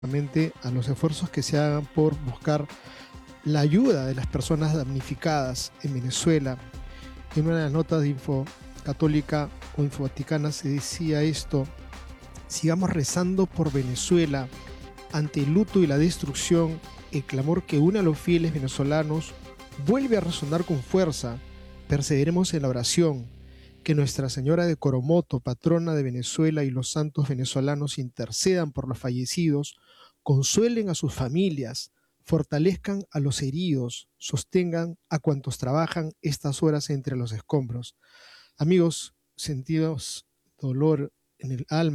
A los esfuerzos que se hagan por buscar la ayuda de las personas damnificadas en Venezuela. En una de las notas de Info Católica o Info Vaticana se decía esto: sigamos rezando por Venezuela. Ante el luto y la destrucción, el clamor que une a los fieles venezolanos vuelve a resonar con fuerza. Perseveremos en la oración. Que Nuestra Señora de Coromoto, patrona de Venezuela, y los santos venezolanos intercedan por los fallecidos, consuelen a sus familias, fortalezcan a los heridos, sostengan a cuantos trabajan estas horas entre los escombros. Amigos, sentimos dolor en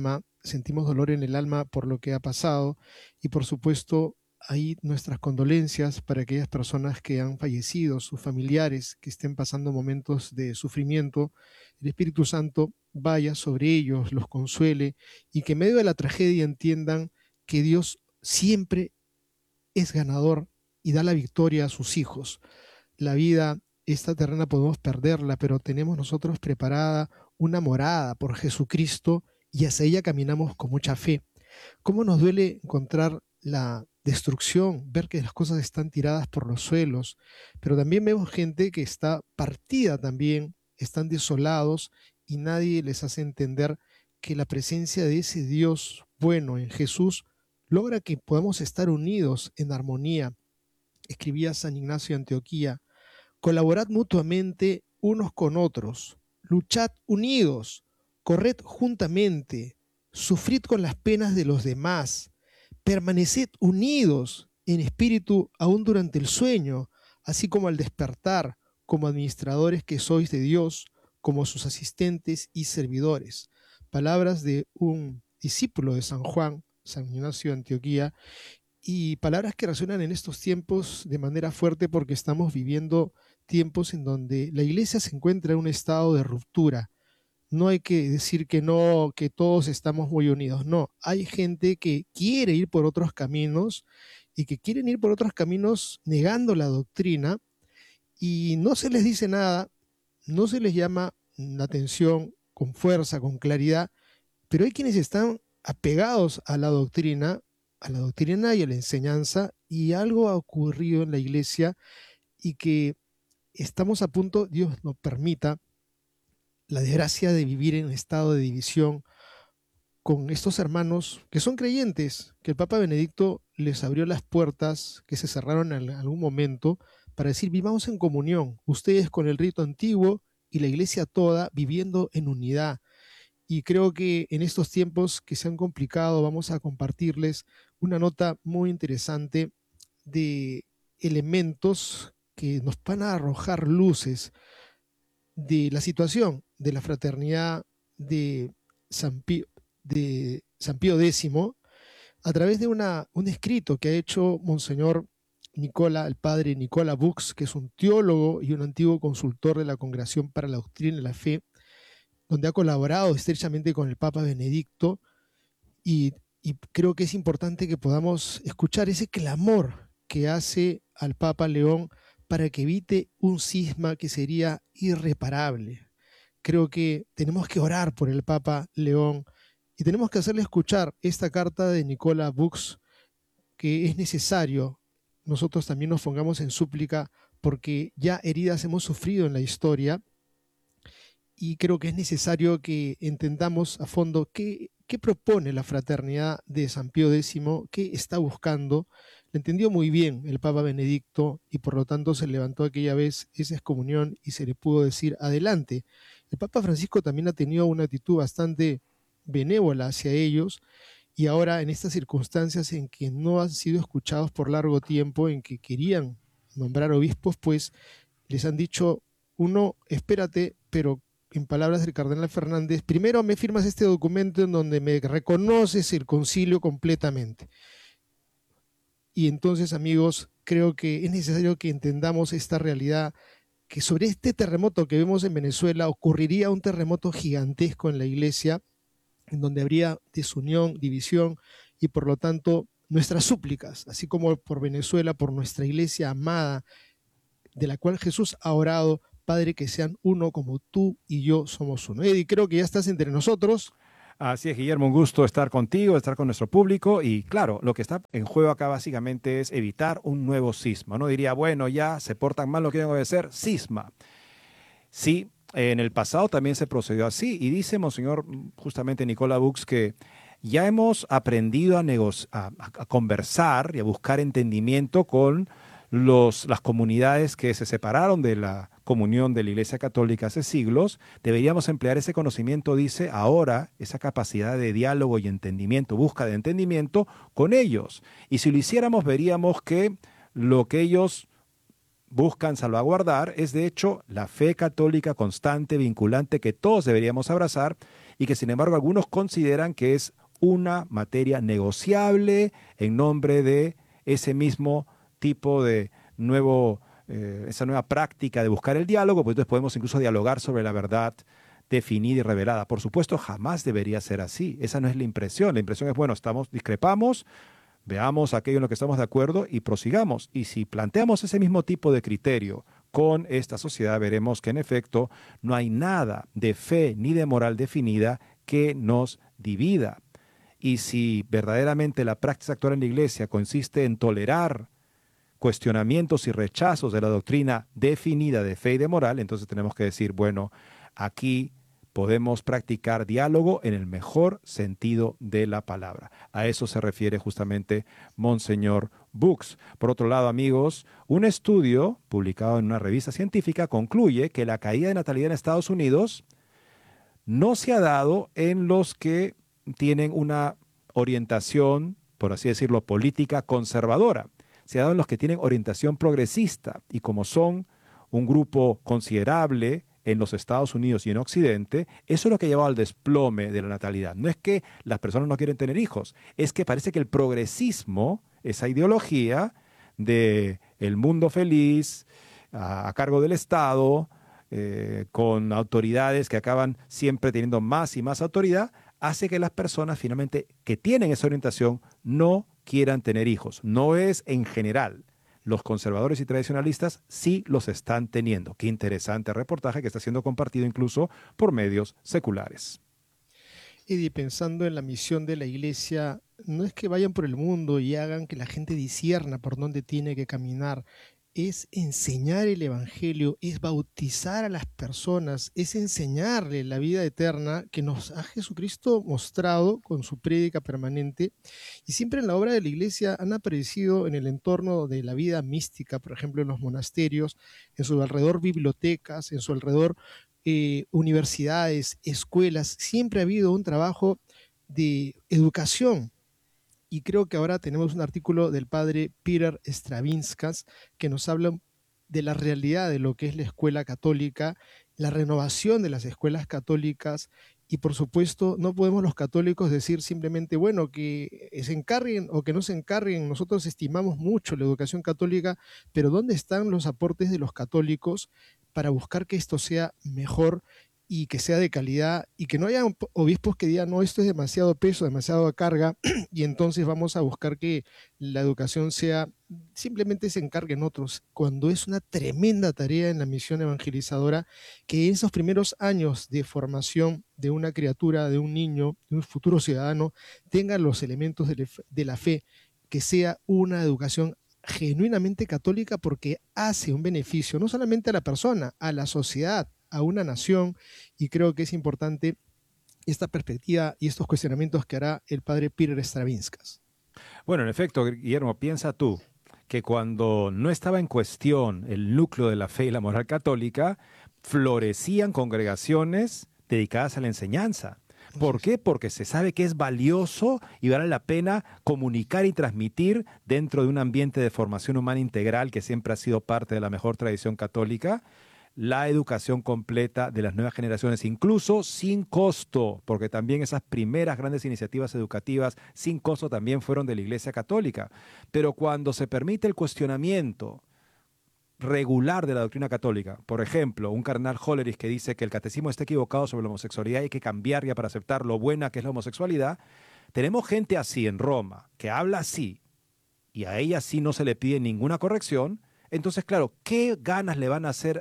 el alma por lo que ha pasado, y por supuesto ahí nuestras condolencias para aquellas personas que han fallecido, sus familiares que estén pasando momentos de sufrimiento. El Espíritu Santo vaya sobre ellos, los consuele, y que en medio de la tragedia entiendan que Dios siempre es ganador y da la victoria a sus hijos. La vida, esta terrena, podemos perderla, pero tenemos nosotros preparada una morada por Jesucristo y hacia ella caminamos con mucha fe. ¿Cómo nos duele encontrar la destrucción, ver que las cosas están tiradas por los suelos? Pero también vemos gente que está partida también, están desolados, y nadie les hace entender que la presencia de ese Dios bueno en Jesús logra que podamos estar unidos en armonía. Escribía San Ignacio de Antioquía: colaborad mutuamente unos con otros, luchad unidos, corred juntamente, sufrid con las penas de los demás, permaneced unidos en espíritu aún durante el sueño, así como al despertar, como administradores que sois de Dios, como sus asistentes y servidores. Palabras de un discípulo de San Juan, San Ignacio de Antioquía, y palabras que resuenan en estos tiempos de manera fuerte, porque estamos viviendo tiempos en donde la iglesia se encuentra en un estado de ruptura. No hay que decir que no, que todos estamos muy unidos. No, hay gente que quiere ir por otros caminos, y que quieren ir por otros caminos negando la doctrina, y no se les dice nada, no se les llama la atención con fuerza, con claridad, pero hay quienes están apegados a la doctrina y a la enseñanza, y algo ha ocurrido en la iglesia, y que estamos a punto, Dios nos permita, la desgracia de vivir en estado de división con estos hermanos que son creyentes, que el Papa Benedicto les abrió las puertas que se cerraron en algún momento, para decir: vivamos en comunión, ustedes con el rito antiguo y la iglesia toda viviendo en unidad. Y creo que en estos tiempos que se han complicado vamos a compartirles una nota muy interesante de elementos que nos van a arrojar luces de la situación de la fraternidad de San Pío, X, a través de un escrito que ha hecho Monseñor Nicola, el padre Nicola Bux, que es un teólogo y un antiguo consultor de la Congregación para la Doctrina y la Fe, donde ha colaborado estrechamente con el Papa Benedicto, y, y creo que es importante que podamos escuchar ese clamor que hace al Papa León para que evite un cisma que sería irreparable. Creo que tenemos que orar por el Papa León, y tenemos que hacerle escuchar esta carta de Nicola Bux, que es necesario nosotros también nos pongamos en súplica, porque ya heridas hemos sufrido en la historia, y creo que es necesario que entendamos a fondo qué propone la fraternidad de San Pío X, qué está buscando. Lo entendió muy bien el Papa Benedicto, y por lo tanto se levantó aquella vez esa excomunión y se le pudo decir adelante. El Papa Francisco también ha tenido una actitud bastante benévola hacia ellos, y ahora en estas circunstancias en que no han sido escuchados por largo tiempo, en que querían nombrar obispos, pues les han dicho: uno, espérate, pero en palabras del cardenal Fernández, primero me firmas este documento en donde me reconoces el concilio completamente. Y entonces, amigos, creo que es necesario que entendamos esta realidad, que sobre este terremoto que vemos en Venezuela ocurriría un terremoto gigantesco en la iglesia, en donde habría desunión, división, y por lo tanto nuestras súplicas, así como por Venezuela, por nuestra iglesia amada, de la cual Jesús ha orado: Padre, que sean uno como tú y yo somos uno. Eddie, creo que ya estás entre nosotros. Así es, Guillermo, un gusto estar contigo, estar con nuestro público y claro, lo que está en juego acá básicamente es evitar un nuevo cisma. Uno diría, bueno, ya se portan mal, no quieren obedecer, cisma. Sí, en el pasado también se procedió así y dice Monseñor justamente Nicola Bux que ya hemos aprendido a conversar y a buscar entendimiento con las comunidades que se separaron de la comunión de la Iglesia Católica hace siglos. Deberíamos emplear ese conocimiento, dice, ahora, esa capacidad de diálogo y entendimiento, busca de entendimiento con ellos. Y si lo hiciéramos, veríamos que lo que ellos buscan salvaguardar es de hecho la fe católica constante, vinculante, que todos deberíamos abrazar y que sin embargo algunos consideran que es una materia negociable en nombre de ese mismo tipo de esa nueva práctica de buscar el diálogo, pues entonces podemos incluso dialogar sobre la verdad definida y revelada. Por supuesto, jamás debería ser así. Esa no es la impresión. La impresión es, bueno, discrepamos, veamos aquello en lo que estamos de acuerdo y prosigamos. Y si planteamos ese mismo tipo de criterio con esta sociedad, veremos que en efecto no hay nada de fe ni de moral definida que nos divida. Y si verdaderamente la práctica actual en la Iglesia consiste en tolerar cuestionamientos y rechazos de la doctrina definida de fe y de moral, entonces tenemos que decir, bueno, aquí podemos practicar diálogo en el mejor sentido de la palabra. A eso se refiere justamente Monseñor Bux. Por otro lado, amigos, un estudio publicado en una revista científica concluye que la caída de natalidad en Estados Unidos no se ha dado en los que tienen una orientación, por así decirlo, política conservadora. Se ha dado en los que tienen orientación progresista y como son un grupo considerable en los Estados Unidos y en Occidente, eso es lo que ha llevado al desplome de la natalidad. No es que las personas no quieren tener hijos, es que parece que el progresismo, esa ideología de el mundo feliz, a cargo del Estado, con autoridades que acaban siempre teniendo más y más autoridad, hace que las personas finalmente que tienen esa orientación no quieran tener hijos. No es en general. Los conservadores y tradicionalistas sí los están teniendo. Qué interesante reportaje que está siendo compartido incluso por medios seculares. Eddie, pensando en la misión de la iglesia, no es que vayan por el mundo y hagan que la gente discierna por dónde tiene que caminar, es enseñar el evangelio, es bautizar a las personas, es enseñarle la vida eterna que nos ha Jesucristo mostrado con su prédica permanente. Y siempre en la obra de la iglesia han aparecido en el entorno de la vida mística, por ejemplo en los monasterios, en su alrededor bibliotecas, en su alrededor universidades, escuelas. Siempre ha habido un trabajo de educación. Y creo que ahora tenemos un artículo del padre Peter Stravinskas que nos habla de la realidad de lo que es la escuela católica, la renovación de las escuelas católicas y por supuesto no podemos los católicos decir simplemente, bueno, que se encarguen o que no se encarguen. Nosotros estimamos mucho la educación católica, pero ¿dónde están los aportes de los católicos para buscar que esto sea mejor y que sea de calidad y que no haya obispos que digan, no, esto es demasiado peso, demasiado carga, y entonces vamos a buscar que la educación sea, simplemente se encarguen otros, cuando es una tremenda tarea en la misión evangelizadora, que en esos primeros años de formación de una criatura, de un niño, de un futuro ciudadano, tenga los elementos de la fe, que sea una educación genuinamente católica porque hace un beneficio no solamente a la persona, a la sociedad, a una nación, y creo que es importante esta perspectiva y estos cuestionamientos que hará el padre Peter Stravinskas. Bueno, en efecto, Guillermo, piensa tú que cuando no estaba en cuestión el núcleo de la fe y la moral católica, florecían congregaciones dedicadas a la enseñanza. ¿Por qué? Porque se sabe que es valioso y vale la pena comunicar y transmitir dentro de un ambiente de formación humana integral que siempre ha sido parte de la mejor tradición católica, la educación completa de las nuevas generaciones, incluso sin costo, porque también esas primeras grandes iniciativas educativas sin costo también fueron de la Iglesia Católica. Pero cuando se permite el cuestionamiento regular de la doctrina católica, por ejemplo, un cardenal Hollerich que dice que el catecismo está equivocado sobre la homosexualidad y hay que cambiar ya para aceptar lo buena que es la homosexualidad, tenemos gente así en Roma, que habla así, y a ella sí no se le pide ninguna corrección. Entonces, claro, ¿qué ganas le van a hacer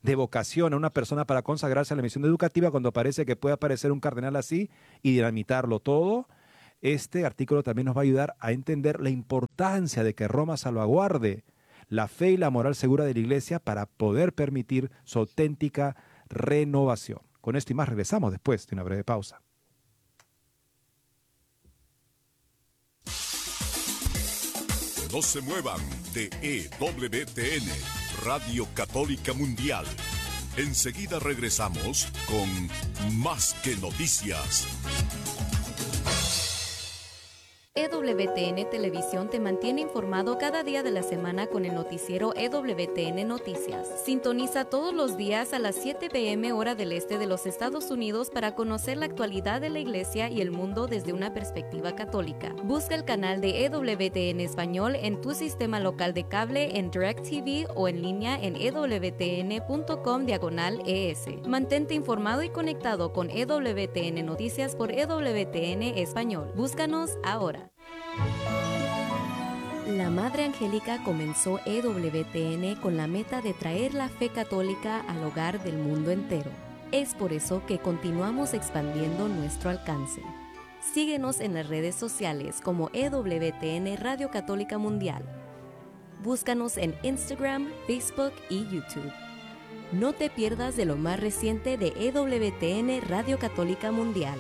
de vocación a una persona para consagrarse a la misión educativa cuando parece que puede aparecer un cardenal así y dinamitarlo todo. Este artículo también nos va a ayudar a entender la importancia de que Roma salvaguarde la fe y la moral segura de la Iglesia para poder permitir su auténtica renovación. Con esto y más regresamos después de una breve pausa. No se muevan de EWTN, Radio Católica Mundial. Enseguida regresamos con Más que Noticias. EWTN Televisión te mantiene informado cada día de la semana con el noticiero EWTN Noticias. Sintoniza todos los días a las 7 p.m. hora del este de los Estados Unidos para conocer la actualidad de la Iglesia y el mundo desde una perspectiva católica. Busca el canal de EWTN Español en tu sistema local de cable, en DirecTV o en línea en ewtn.com/ES. Mantente informado y conectado con EWTN Noticias por EWTN Español. Búscanos ahora. La Madre Angélica comenzó EWTN con la meta de traer la fe católica al hogar del mundo entero. Es por eso que continuamos expandiendo nuestro alcance. Síguenos en las redes sociales como EWTN Radio Católica Mundial. Búscanos en Instagram, Facebook y YouTube. No te pierdas de lo más reciente de EWTN Radio Católica Mundial.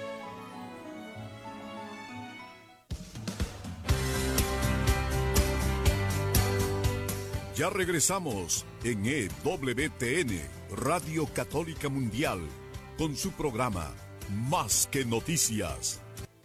Ya regresamos en EWTN, Radio Católica Mundial, con su programa Más que Noticias.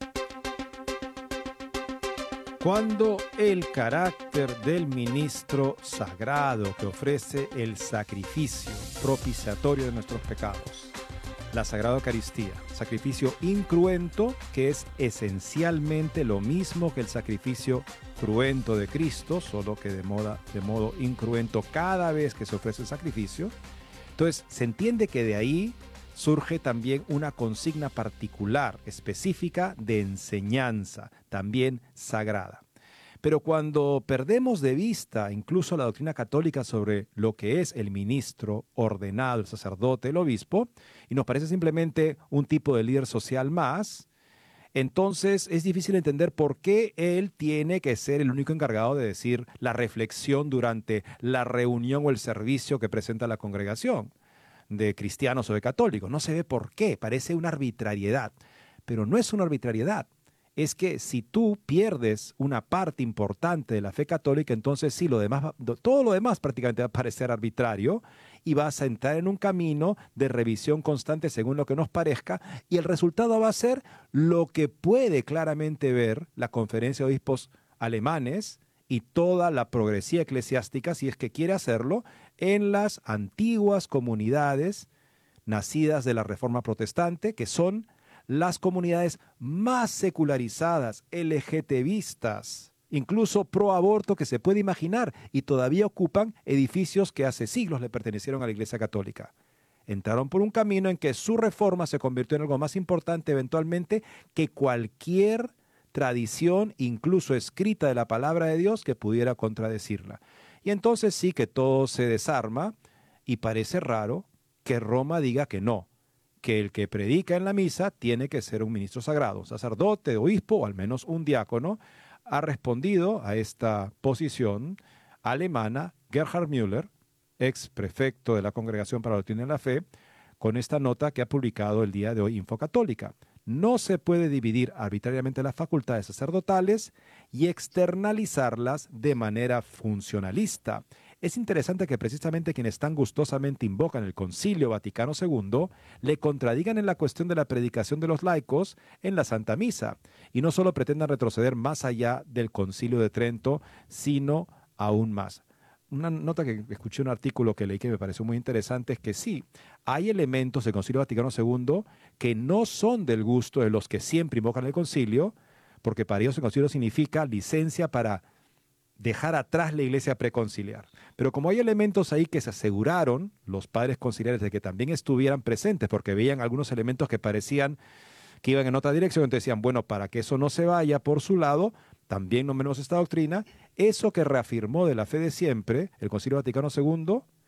Cuando el carácter del ministro sagrado que ofrece el sacrificio propiciatorio de nuestros pecados, la Sagrada Eucaristía, sacrificio incruento, que es esencialmente lo mismo que el sacrificio cruento de Cristo, solo que de modo incruento cada vez que se ofrece el sacrificio. Entonces, se entiende que de ahí surge también una consigna particular, específica de enseñanza, también sagrada. Pero cuando perdemos de vista incluso la doctrina católica sobre lo que es el ministro ordenado, el sacerdote, el obispo, y nos parece simplemente un tipo de líder social más, entonces es difícil entender por qué él tiene que ser el único encargado de decir la reflexión durante la reunión o el servicio que presenta la congregación de cristianos o de católicos. No se ve por qué, parece una arbitrariedad, pero no es una arbitrariedad. Es que si tú pierdes una parte importante de la fe católica, entonces sí, todo lo demás prácticamente va a parecer arbitrario y vas a entrar en un camino de revisión constante según lo que nos parezca, y el resultado va a ser lo que puede claramente ver la Conferencia de Obispos alemanes y toda la progresía eclesiástica, si es que quiere hacerlo, en las antiguas comunidades nacidas de la Reforma Protestante, que son las comunidades más secularizadas, LGTBistas, incluso pro aborto que se puede imaginar, y todavía ocupan edificios que hace siglos le pertenecieron a la Iglesia Católica. Entraron por un camino en que su reforma se convirtió en algo más importante eventualmente que cualquier tradición, incluso escrita de la palabra de Dios, que pudiera contradecirla. Y entonces sí que todo se desarma y parece raro que Roma diga que no, que el que predica en la misa tiene que ser un ministro sagrado, sacerdote, obispo o al menos un diácono. Ha respondido a esta posición alemana Gerhard Müller, ex prefecto de la Congregación para la Doctrina de la Fe, con esta nota que ha publicado el día de hoy Infocatólica. No se puede dividir arbitrariamente las facultades sacerdotales y externalizarlas de manera funcionalista. Es interesante que precisamente quienes tan gustosamente invocan el Concilio Vaticano II le contradigan en la cuestión de la predicación de los laicos en la Santa Misa, y no solo pretendan retroceder más allá del Concilio de Trento, sino aún más. Una nota que escuché, un artículo que leí que me pareció muy interesante, es que sí, hay elementos del Concilio Vaticano II que no son del gusto de los que siempre invocan el concilio, porque para ellos el concilio significa licencia para dejar atrás la iglesia preconciliar. Pero como hay elementos ahí que se aseguraron los padres conciliares de que también estuvieran presentes, porque veían algunos elementos que parecían que iban en otra dirección, entonces decían, bueno, para que eso no se vaya por su lado, también nombremos esta doctrina, eso que reafirmó de la fe de siempre el Concilio Vaticano II,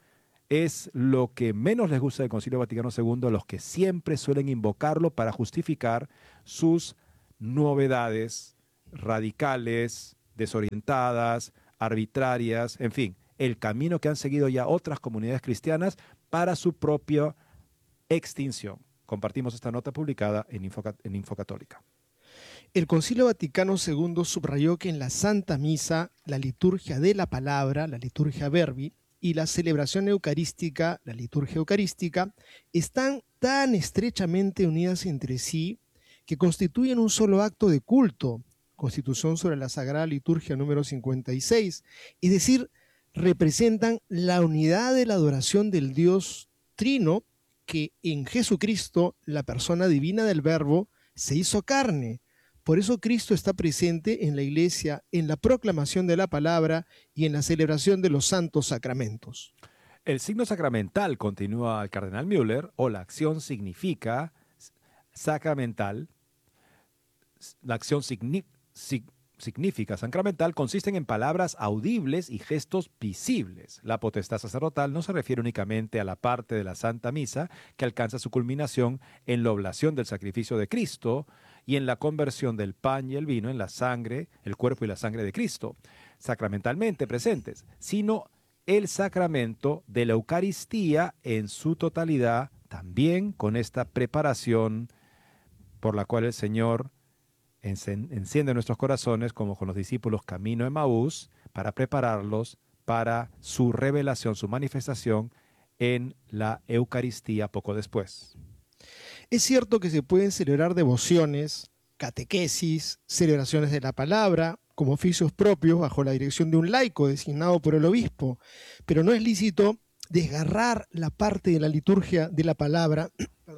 es lo que menos les gusta del Concilio Vaticano II, a los que siempre suelen invocarlo para justificar sus novedades radicales, desorientadas, arbitrarias, en fin, el camino que han seguido ya otras comunidades cristianas para su propia extinción. Compartimos esta nota publicada en Info Católica. El Concilio Vaticano II subrayó que en la Santa Misa, la liturgia de la palabra, la liturgia verbi, y la celebración eucarística, la liturgia eucarística, están tan estrechamente unidas entre sí que constituyen un solo acto de culto, Constitución sobre la Sagrada Liturgia número 56, es decir, representan la unidad de la adoración del Dios Trino, que en Jesucristo, la persona divina del Verbo, se hizo carne. Por eso Cristo está presente en la Iglesia, en la proclamación de la palabra y en la celebración de los santos sacramentos. El signo sacramental, continúa el cardenal Müller, o la acción significa sacramental, la acción significa sacramental, consisten en palabras audibles y gestos visibles. La potestad sacerdotal no se refiere únicamente a la parte de la Santa Misa que alcanza su culminación en la oblación del sacrificio de Cristo y en la conversión del pan y el vino en la sangre, el cuerpo y la sangre de Cristo, sacramentalmente presentes, sino el sacramento de la Eucaristía en su totalidad, también con esta preparación por la cual el Señor enciende nuestros corazones, como con los discípulos camino a Emaús, para prepararlos para su revelación, su manifestación en la Eucaristía poco después. Es cierto que se pueden celebrar devociones, catequesis, celebraciones de la palabra, como oficios propios bajo la dirección de un laico designado por el obispo, pero no es lícito desgarrar la parte de la liturgia de la palabra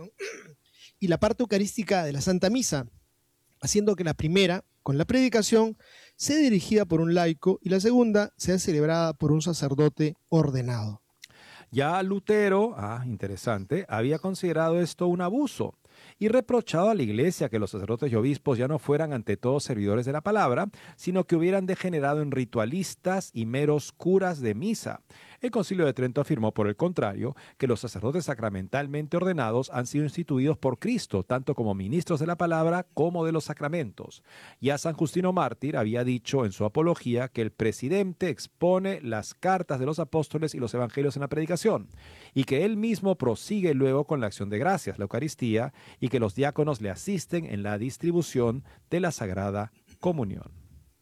y la parte eucarística de la Santa Misa, haciendo que la primera, con la predicación, sea dirigida por un laico y la segunda sea celebrada por un sacerdote ordenado. Ya Lutero, interesante, había considerado esto un abuso y reprochado a la Iglesia que los sacerdotes y obispos ya no fueran ante todo servidores de la palabra, sino que hubieran degenerado en ritualistas y meros curas de misa. El Concilio de Trento afirmó, por el contrario, que los sacerdotes sacramentalmente ordenados han sido instituidos por Cristo, tanto como ministros de la palabra como de los sacramentos. Ya San Justino Mártir había dicho en su apología que el presidente expone las cartas de los apóstoles y los evangelios en la predicación, y que él mismo prosigue luego con la acción de gracias, la Eucaristía, y que los diáconos le asisten en la distribución de la Sagrada Comunión.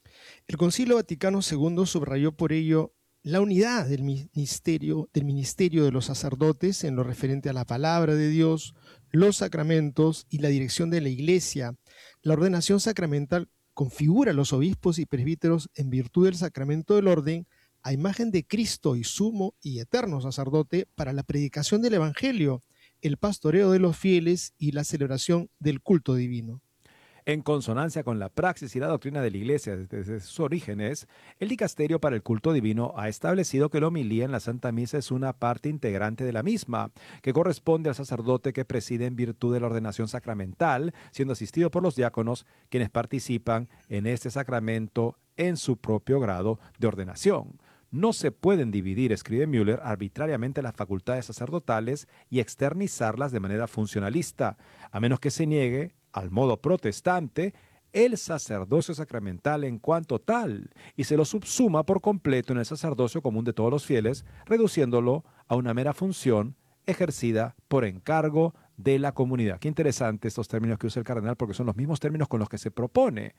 El Concilio Vaticano II subrayó por ello la unidad del ministerio de los sacerdotes en lo referente a la palabra de Dios, los sacramentos y la dirección de la Iglesia. La ordenación sacramental configura a los obispos y presbíteros en virtud del sacramento del orden a imagen de Cristo y sumo y eterno sacerdote para la predicación del Evangelio, el pastoreo de los fieles y la celebración del culto divino. En consonancia con la praxis y la doctrina de la Iglesia desde sus orígenes, el Dicasterio para el Culto Divino ha establecido que la homilía en la Santa Misa es una parte integrante de la misma, que corresponde al sacerdote que preside en virtud de la ordenación sacramental, siendo asistido por los diáconos, quienes participan en este sacramento en su propio grado de ordenación. No se pueden dividir, escribe Müller, arbitrariamente las facultades sacerdotales y externizarlas de manera funcionalista, a menos que se niegue, al modo protestante, el sacerdocio sacramental en cuanto tal, y se lo subsuma por completo en el sacerdocio común de todos los fieles, reduciéndolo a una mera función ejercida por encargo de la comunidad. Qué interesante estos términos que usa el cardenal, porque son los mismos términos con los que se propone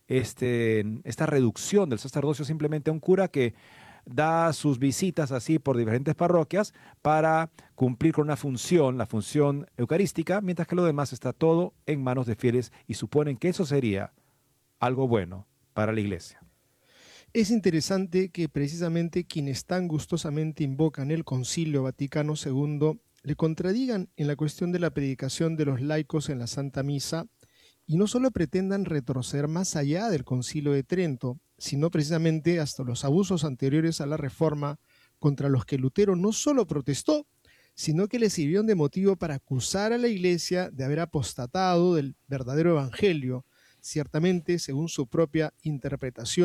esta reducción del sacerdocio simplemente a un cura que da sus visitas así por diferentes parroquias para cumplir con una función, la función eucarística, mientras que lo demás está todo en manos de fieles y suponen que eso sería algo bueno para la Iglesia. Es interesante que precisamente quienes tan gustosamente invocan el Concilio Vaticano II le contradigan en la cuestión de la predicación de los laicos en la Santa Misa y no solo pretendan retroceder más allá del Concilio de Trento, sino precisamente hasta los abusos anteriores a la Reforma contra los que Lutero no solo protestó, sino que le sirvieron de motivo para acusar a la Iglesia de haber apostatado del verdadero Evangelio, ciertamente según su propia interpretación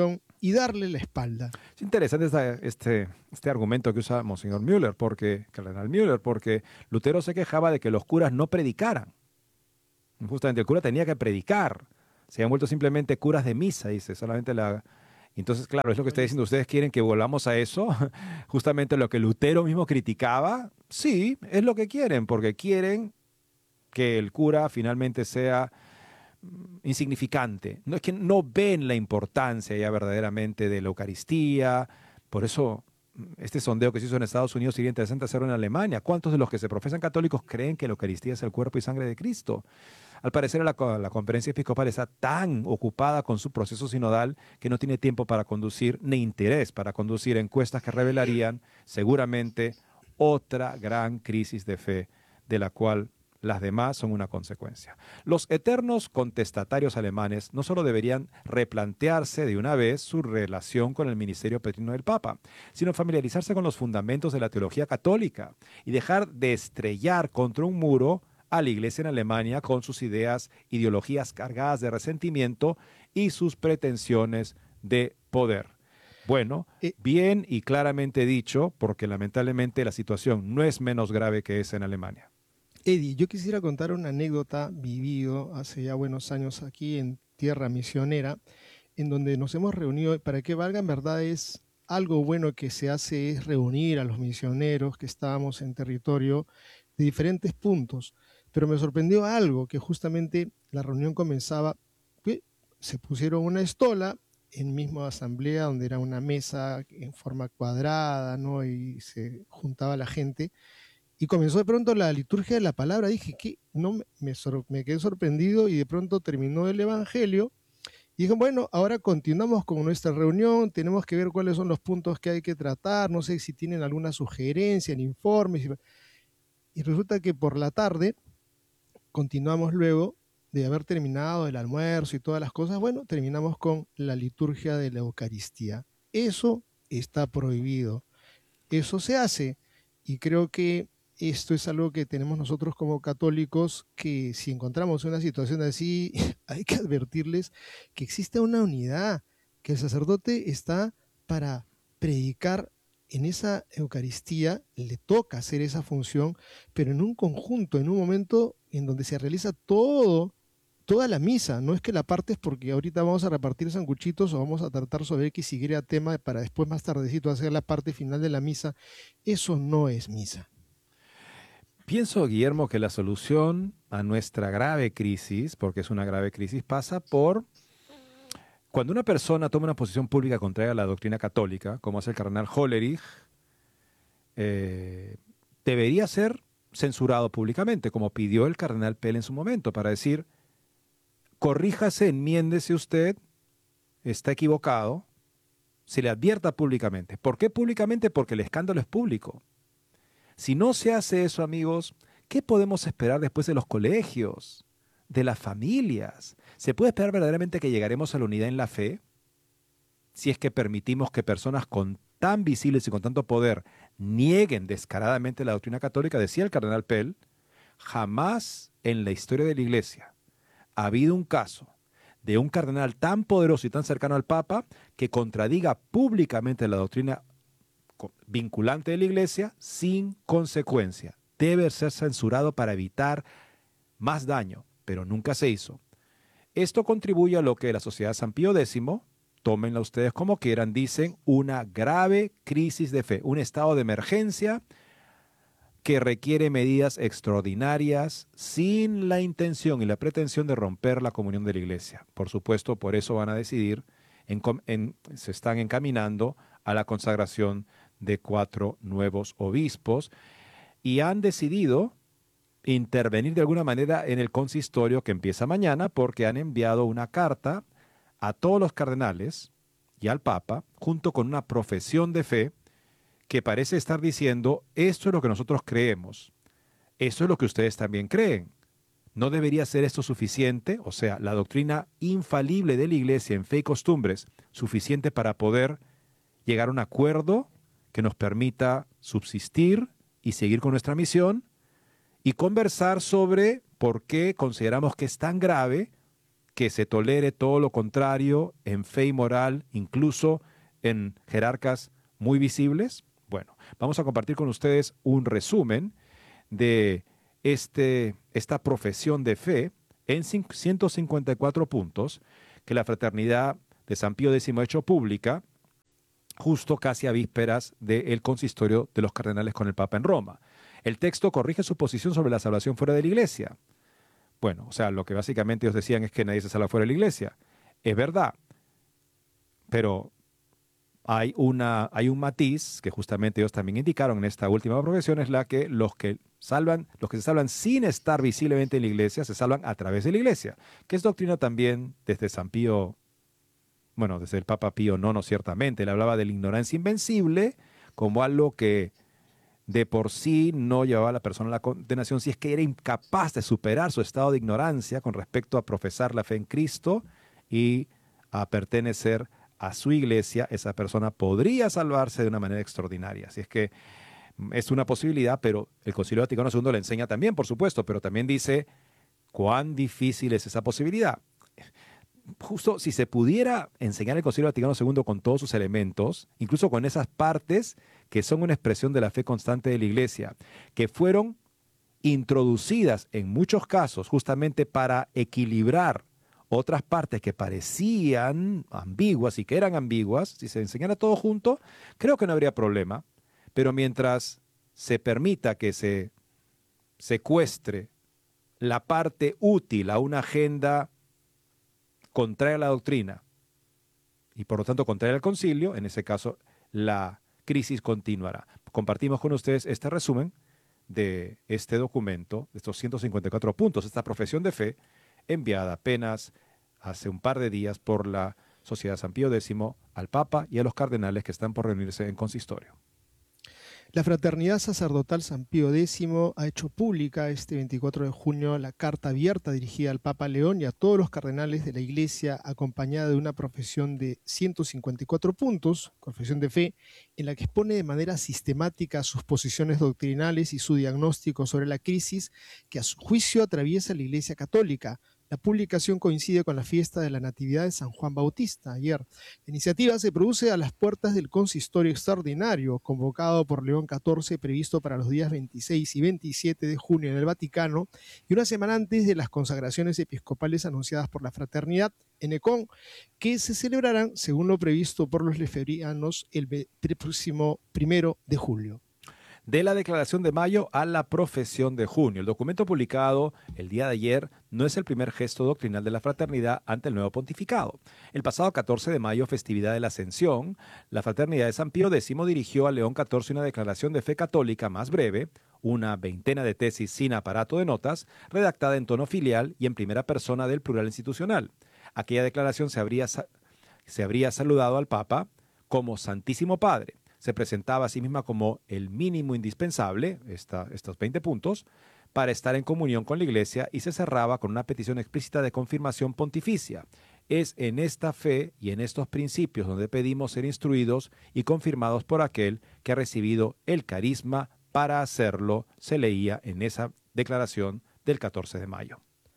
y darle la espalda. Es interesante este argumento que usa Monseñor Müller, Cardenal Müller, porque Lutero se quejaba de que los curas no predicaran. Justamente el cura tenía que predicar. Se han vuelto simplemente curas de misa, dice, solamente la... Entonces, claro, es lo que está diciendo. ¿Ustedes quieren que volvamos a eso? Justamente lo que Lutero mismo criticaba. Sí, es lo que quieren, porque quieren que el cura finalmente sea insignificante. No es que no ven la importancia ya verdaderamente de la Eucaristía. Por eso, este sondeo que se hizo en Estados Unidos sería interesante hacerlo en Alemania. ¿Cuántos de los que se profesan católicos creen que la Eucaristía es el cuerpo y sangre de Cristo? Al parecer la conferencia episcopal está tan ocupada con su proceso sinodal que no tiene tiempo para conducir, ni interés para conducir encuestas que revelarían seguramente otra gran crisis de fe, de la cual las demás son una consecuencia. Los eternos contestatarios alemanes no solo deberían replantearse de una vez su relación con el ministerio petrino del Papa, sino familiarizarse con los fundamentos de la teología católica y dejar de estrellar contra un muro a la Iglesia en Alemania con sus ideologías cargadas de resentimiento y sus pretensiones de poder. Bueno, bien y claramente dicho, porque lamentablemente la situación no es menos grave que esa en Alemania. Eddie, yo quisiera contar una anécdota vivido hace ya buenos años aquí en Tierra Misionera, en donde nos hemos reunido. Para que valga, en verdad es algo bueno que se hace, es reunir a los misioneros que estábamos en territorio de diferentes puntos. Pero me sorprendió algo, que justamente la reunión comenzaba, se pusieron una estola en misma asamblea, donde era una mesa en forma cuadrada, ¿no? Y se juntaba la gente, y comenzó de pronto la liturgia de la palabra. Dije, ¿qué? No, me quedé sorprendido, y de pronto terminó el evangelio, y dije, bueno, ahora continuamos con nuestra reunión, tenemos que ver cuáles son los puntos que hay que tratar, no sé si tienen alguna sugerencia en informes, y resulta que por la tarde continuamos luego de haber terminado el almuerzo y todas las cosas. Bueno, terminamos con la liturgia de la Eucaristía. Eso está prohibido. Eso se hace, y creo que esto es algo que tenemos nosotros como católicos, que si encontramos una situación así, hay que advertirles que existe una unidad, que el sacerdote está para predicar en esa Eucaristía, le toca hacer esa función, pero en un conjunto, en un momento en donde se realiza toda la misa. No es que la partes porque ahorita vamos a repartir sanguchitos o vamos a tratar sobre X y Y tema para después más tardecito hacer la parte final de la misa. Eso no es misa. Pienso, Guillermo, que la solución a nuestra grave crisis, porque es una grave crisis, pasa por cuando una persona toma una posición pública contraria a la doctrina católica, como hace el cardenal Hollerich, debería ser censurado públicamente, como pidió el cardenal Pell en su momento, para decir, corríjase, enmiéndese usted, está equivocado, se le advierta públicamente. ¿Por qué públicamente? Porque el escándalo es público. Si no se hace eso, amigos, ¿qué podemos esperar después de los colegios, de las familias? ¿Se puede esperar verdaderamente que llegaremos a la unidad en la fe si es que permitimos que personas con tan visibles y con tanto poder nieguen descaradamente la doctrina católica? Decía el cardenal Pell, jamás en la historia de la Iglesia ha habido un caso de un cardenal tan poderoso y tan cercano al Papa que contradiga públicamente la doctrina vinculante de la Iglesia sin consecuencia. Debe ser censurado para evitar más daño, pero nunca se hizo. Esto contribuye a lo que la Sociedad San Pío X, tómenla ustedes como quieran, dicen una grave crisis de fe, un estado de emergencia que requiere medidas extraordinarias sin la intención y la pretensión de romper la comunión de la Iglesia. Por supuesto, por eso van a decidir, se están encaminando a la consagración de 4 nuevos obispos y han decidido intervenir de alguna manera en el consistorio que empieza mañana, porque han enviado una carta a todos los cardenales y al Papa, junto con una profesión de fe que parece estar diciendo, esto es lo que nosotros creemos, esto es lo que ustedes también creen. ¿No debería ser esto suficiente? O sea, la doctrina infalible de la Iglesia en fe y costumbres, suficiente para poder llegar a un acuerdo que nos permita subsistir y seguir con nuestra misión y conversar sobre por qué consideramos que es tan grave que se tolere todo lo contrario en fe y moral, incluso en jerarcas muy visibles? Bueno, vamos a compartir con ustedes un resumen de esta profesión de fe en 154 puntos que la Fraternidad de San Pío X ha hecho pública justo casi a vísperas del consistorio de los cardenales con el Papa en Roma. El texto corrige su posición sobre la salvación fuera de la Iglesia. Bueno, o sea, lo que básicamente ellos decían es que nadie se salva fuera de la Iglesia. Es verdad, pero hay un matiz que justamente ellos también indicaron en esta última profesión, es la que los que se salvan sin estar visiblemente en la Iglesia, se salvan a través de la Iglesia, que es doctrina también desde San Pío, bueno, desde el Papa Pío IX, ciertamente. Él hablaba de la ignorancia invencible como algo que de por sí no llevaba a la persona a la condenación si es que era incapaz de superar su estado de ignorancia con respecto a profesar la fe en Cristo y a pertenecer a su iglesia. Esa persona podría salvarse de una manera extraordinaria. Así es que es una posibilidad, pero el Concilio Vaticano II le enseña también, por supuesto, pero también dice cuán difícil es esa posibilidad. Justo si se pudiera enseñar el Concilio Vaticano II con todos sus elementos, incluso con esas partes que son una expresión de la fe constante de la Iglesia, que fueron introducidas en muchos casos justamente para equilibrar otras partes que parecían ambiguas y que eran ambiguas, si se enseñara todo junto, creo que no habría problema. Pero mientras se permita que se secuestre la parte útil a una agenda contraria a la doctrina y por lo tanto contraria al concilio, en ese caso la crisis continuará. Compartimos con ustedes este resumen de este documento, de estos 154 puntos, esta profesión de fe enviada apenas hace un par de días por la Sociedad San Pío X al Papa y a los cardenales que están por reunirse en consistorio. La Fraternidad Sacerdotal San Pío X ha hecho pública este 24 de junio la carta abierta dirigida al Papa León y a todos los cardenales de la Iglesia, acompañada de una profesión de 154 puntos, confesión de fe, en la que expone de manera sistemática sus posiciones doctrinales y su diagnóstico sobre la crisis que a su juicio atraviesa la Iglesia Católica. La publicación coincide con la fiesta de la Natividad de San Juan Bautista, ayer. La iniciativa se produce a las puertas del consistorio extraordinario, convocado por León XIV, previsto para los días 26 y 27 de junio en el Vaticano, y una semana antes de las consagraciones episcopales anunciadas por la Fraternidad en Ecón, que se celebrarán, según lo previsto por los lefebvrianos, el próximo 1 de julio. De la declaración de mayo a la profesión de junio. El documento publicado el día de ayer no es el primer gesto doctrinal de la fraternidad ante el nuevo pontificado. El pasado 14 de mayo, festividad de la Ascensión, la Fraternidad de San Pío X dirigió a León XIV una declaración de fe católica más breve, una veintena de tesis sin aparato de notas, redactada en tono filial y en primera persona del plural institucional. Aquella declaración se habría saludado al Papa como Santísimo Padre. Se presentaba a sí misma como el mínimo indispensable, estos 20 puntos, para estar en comunión con la Iglesia, y se cerraba con una petición explícita de confirmación pontificia. Es en esta fe y en estos principios donde pedimos ser instruidos y confirmados por aquel que ha recibido el carisma para hacerlo, se leía en esa declaración del 14 de mayo.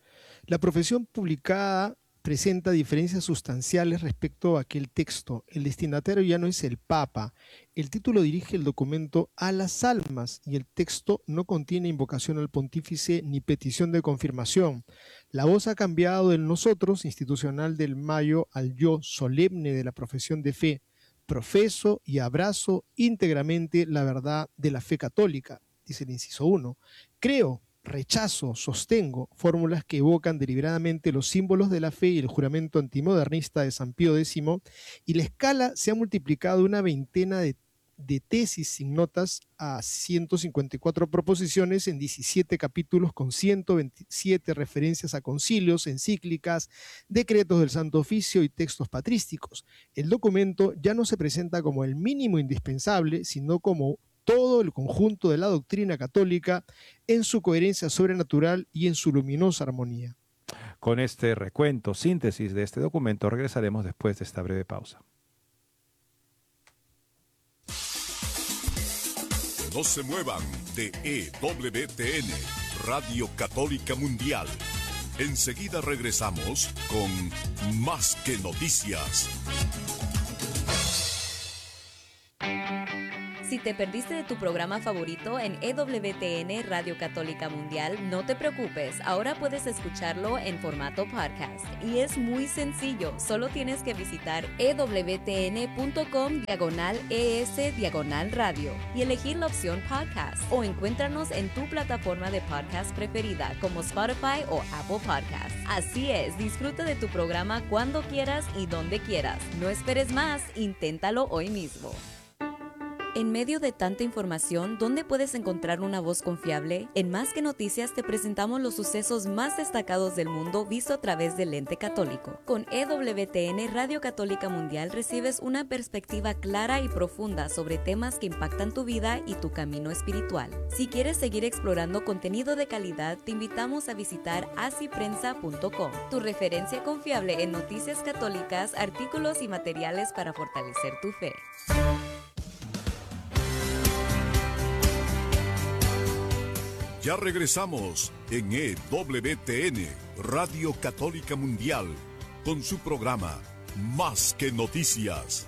La profesión publicada presenta diferencias sustanciales respecto a aquel texto. El destinatario ya no es el Papa. El título dirige el documento a las almas y el texto no contiene invocación al pontífice ni petición de confirmación. La voz ha cambiado del nosotros institucional del mayo al yo solemne de la profesión de fe. Profeso y abrazo íntegramente la verdad de la fe católica, dice el inciso 1. Creo, rechazo, sostengo, fórmulas que evocan deliberadamente los símbolos de la fe y el juramento antimodernista de San Pío X, y la escala se ha multiplicado una veintena de tesis sin notas a 154 proposiciones en 17 capítulos con 127 referencias a concilios, encíclicas, decretos del Santo Oficio y textos patrísticos. El documento ya no se presenta como el mínimo indispensable, sino como todo el conjunto de la doctrina católica en su coherencia sobrenatural y en su luminosa armonía. Con este recuento, síntesis de este documento, regresaremos después de esta breve pausa. No se muevan de EWTN, Radio Católica Mundial. Enseguida regresamos con Más que Noticias. Si te perdiste de tu programa favorito en EWTN Radio Católica Mundial, no te preocupes, ahora puedes escucharlo en formato podcast. Y es muy sencillo, solo tienes que visitar ewtn.com/ES/radio y elegir la opción podcast. O encuéntranos en tu plataforma de podcast preferida como Spotify o Apple Podcasts. Así es, disfruta de tu programa cuando quieras y donde quieras. No esperes más, inténtalo hoy mismo. En medio de tanta información, ¿dónde puedes encontrar una voz confiable? En Más que Noticias te presentamos los sucesos más destacados del mundo visto a través del lente católico. Con EWTN Radio Católica Mundial recibes una perspectiva clara y profunda sobre temas que impactan tu vida y tu camino espiritual. Si quieres seguir explorando contenido de calidad, te invitamos a visitar asiprensa.com, tu referencia confiable en noticias católicas, artículos y materiales para fortalecer tu fe. Ya regresamos en EWTN, Radio Católica Mundial, con su programa Más que Noticias.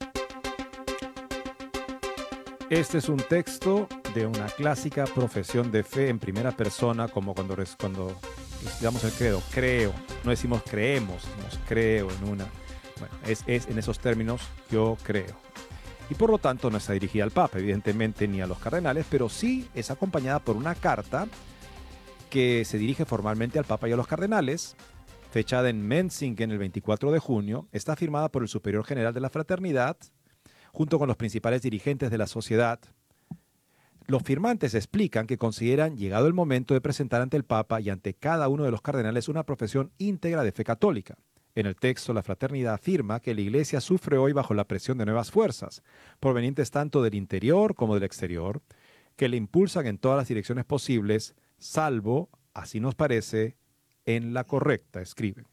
Este es un texto de una clásica profesión de fe en primera persona, como cuando estudiamos el credo. Creo, no decimos creemos, decimos creo en una. Bueno, es en esos términos, yo creo. Y por lo tanto no está dirigida al Papa, evidentemente, ni a los cardenales, pero sí es acompañada por una carta que se dirige formalmente al Papa y a los cardenales, fechada en Menzingen el 24 de junio, está firmada por el Superior General de la Fraternidad, junto con los principales dirigentes de la sociedad. Los firmantes explican que consideran llegado el momento de presentar ante el Papa y ante cada uno de los cardenales una profesión íntegra de fe católica. En el texto, la fraternidad afirma que la Iglesia sufre hoy bajo la presión de nuevas fuerzas, provenientes tanto del interior como del exterior, que le impulsan en todas las direcciones posibles, salvo, así nos parece, en la correcta, escriben.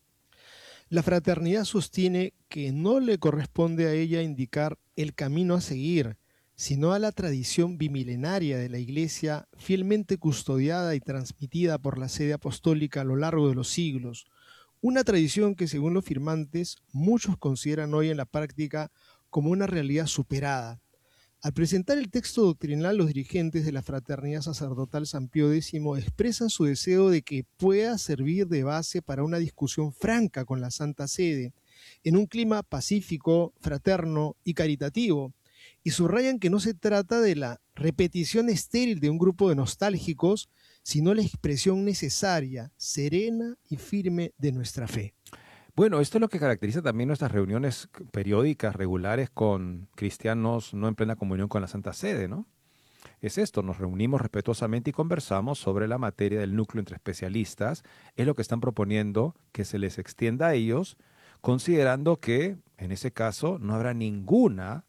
La fraternidad sostiene que no le corresponde a ella indicar el camino a seguir, sino a la tradición bimilenaria de la Iglesia, fielmente custodiada y transmitida por la sede apostólica a lo largo de los siglos. Una tradición que, según los firmantes, muchos consideran hoy en la práctica como una realidad superada. Al presentar el texto doctrinal, los dirigentes de la Fraternidad Sacerdotal San Pío X expresan su deseo de que pueda servir de base para una discusión franca con la Santa Sede, en un clima pacífico, fraterno y caritativo, y subrayan que no se trata de la repetición estéril de un grupo de nostálgicos, sino la expresión necesaria, serena y firme de nuestra fe. Bueno, esto es lo que caracteriza también nuestras reuniones periódicas, regulares, con cristianos no en plena comunión con la Santa Sede, ¿no? Es esto, nos reunimos respetuosamente y conversamos sobre la materia del núcleo entre especialistas. Es lo que están proponiendo que se les extienda a ellos, considerando que, en ese caso, no habrá ninguna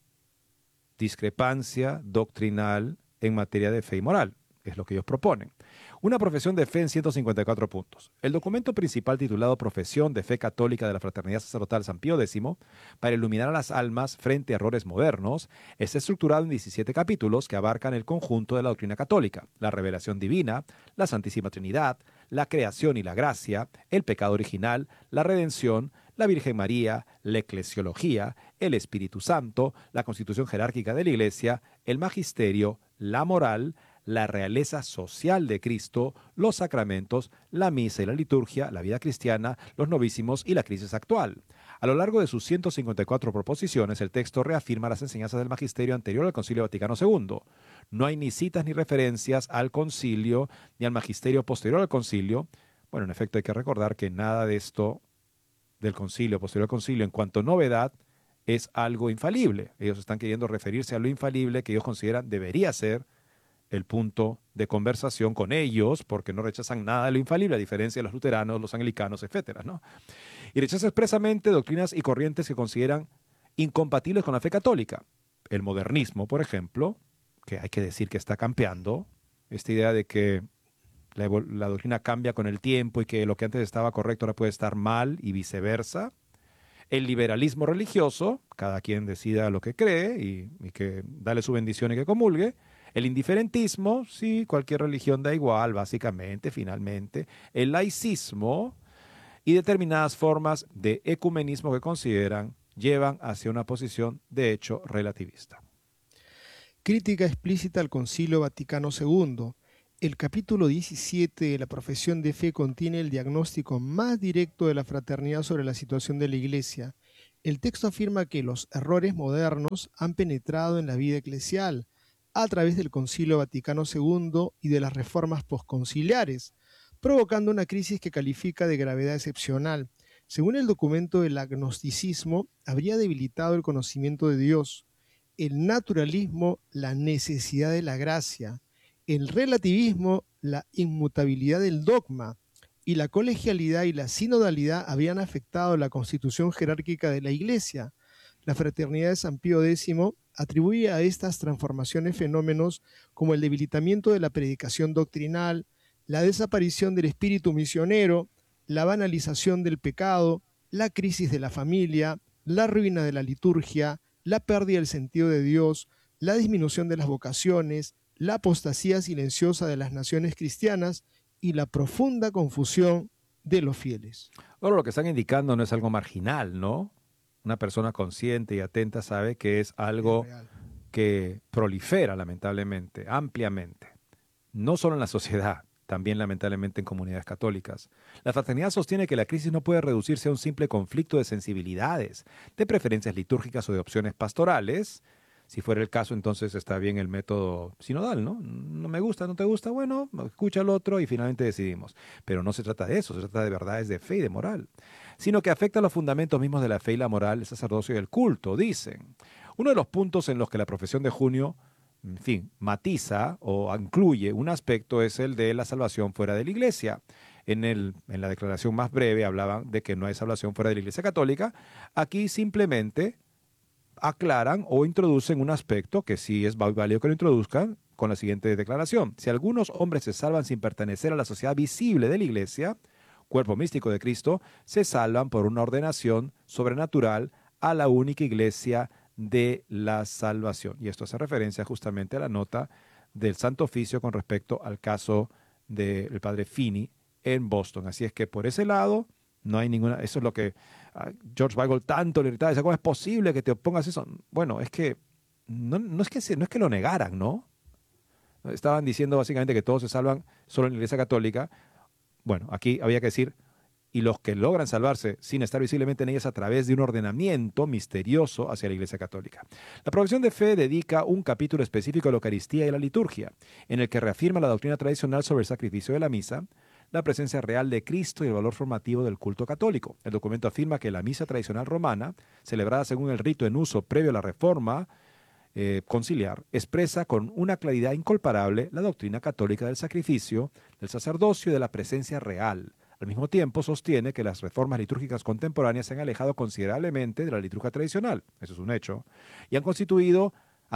discrepancia doctrinal en materia de fe y moral. Es lo que ellos proponen. Una profesión de fe en 154 puntos. El documento principal titulado Profesión de Fe Católica de la Fraternidad Sacerdotal San Pío X, para iluminar a las almas frente a errores modernos, está estructurado en 17 capítulos que abarcan el conjunto de la doctrina católica, la revelación divina, la Santísima Trinidad, la creación y la gracia, el pecado original, la redención, la Virgen María, la eclesiología, el Espíritu Santo, la constitución jerárquica de la Iglesia, el magisterio, la moral, la realeza social de Cristo, los sacramentos, la misa y la liturgia, la vida cristiana, los novísimos y la crisis actual. A lo largo de sus 154 proposiciones, el texto reafirma las enseñanzas del magisterio anterior al Concilio Vaticano II. No hay ni citas ni referencias al concilio ni al magisterio posterior al concilio. Bueno, en efecto hay que recordar que nada de esto del concilio, posterior al concilio, en cuanto a novedad, es algo infalible. Ellos están queriendo referirse a lo infalible que ellos consideran debería ser el punto de conversación con ellos, porque no rechazan nada de lo infalible, a diferencia de los luteranos, los anglicanos, etcétera, ¿no? Y rechaza expresamente doctrinas y corrientes que consideran incompatibles con la fe católica. El modernismo, por ejemplo, que hay que decir que está campeando, esta idea de que la doctrina cambia con el tiempo y que lo que antes estaba correcto ahora puede estar mal y viceversa. El liberalismo religioso, cada quien decida lo que cree y que dale su bendición y que comulgue. El indiferentismo, sí, cualquier religión da igual, básicamente, finalmente. El laicismo y determinadas formas de ecumenismo que consideran llevan hacia una posición de hecho relativista. Crítica explícita al Concilio Vaticano II. El capítulo 17 de la Profesión de Fe contiene el diagnóstico más directo de la fraternidad sobre la situación de la Iglesia. El texto afirma que los errores modernos han penetrado en la vida eclesial a través del Concilio Vaticano II y de las reformas posconciliares, provocando una crisis que califica de gravedad excepcional. Según el documento, el agnosticismo habría debilitado el conocimiento de Dios, el naturalismo, la necesidad de la gracia, el relativismo, la inmutabilidad del dogma, y la colegialidad y la sinodalidad habían afectado la constitución jerárquica de la Iglesia. La Fraternidad de San Pío X atribuye a estas transformaciones fenómenos como el debilitamiento de la predicación doctrinal, la desaparición del espíritu misionero, la banalización del pecado, la crisis de la familia, la ruina de la liturgia, la pérdida del sentido de Dios, la disminución de las vocaciones, la apostasía silenciosa de las naciones cristianas y la profunda confusión de los fieles. Ahora, lo que están indicando no es algo marginal, ¿no? Una persona consciente y atenta sabe que es algo que prolifera, lamentablemente, ampliamente. No solo en la sociedad, también lamentablemente en comunidades católicas. La fraternidad sostiene que la crisis no puede reducirse a un simple conflicto de sensibilidades, de preferencias litúrgicas o de opciones pastorales. Si fuera el caso, entonces está bien el método sinodal, ¿no? No me gusta, no te gusta, bueno, escucha al otro y finalmente decidimos. Pero no se trata de eso, se trata de verdades de fe y de moral, sino que afecta a los fundamentos mismos de la fe y la moral, el sacerdocio y el culto, dicen. Uno de los puntos en los que la profesión de junio, en fin, matiza o incluye un aspecto es el de la salvación fuera de la Iglesia. En la declaración más breve hablaban de que no hay salvación fuera de la Iglesia Católica. Aquí simplemente aclaran o introducen un aspecto que sí es válido que lo introduzcan con la siguiente declaración. Si algunos hombres se salvan sin pertenecer a la sociedad visible de la Iglesia, cuerpo místico de Cristo, se salvan por una ordenación sobrenatural a la única Iglesia de la salvación. Y esto hace referencia justamente a la nota del Santo Oficio con respecto al caso del padre Finney en Boston. Así es que por ese lado no hay ninguna... Eso es lo que George Weigel tanto le irritaba. Dice, ¿cómo es posible que te opongas a eso? Bueno, es que no es que lo negaran, ¿no? Estaban diciendo básicamente que todos se salvan solo en la Iglesia Católica. Bueno, aquí había que decir, y los que logran salvarse sin estar visiblemente en ellas a través de un ordenamiento misterioso hacia la Iglesia Católica. La profesión de fe dedica un capítulo específico a la Eucaristía y a la liturgia, en el que reafirma la doctrina tradicional sobre el sacrificio de la misa, la presencia real de Cristo y el valor formativo del culto católico. El documento afirma que la misa tradicional romana, celebrada según el rito en uso previo a la Reforma conciliar, expresa con una claridad incomparable la doctrina católica del sacrificio, del sacerdocio y de la presencia real. Al mismo tiempo, sostiene que las reformas litúrgicas contemporáneas se han alejado considerablemente de la liturgia tradicional, eso es un hecho, y han contribuido